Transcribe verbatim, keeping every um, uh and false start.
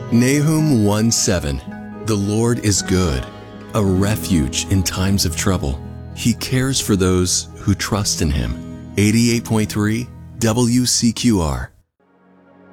Nahum one seven. The Lord is good, a refuge in times of trouble. He cares for those who trust in him. eighty-eight point three W C Q R.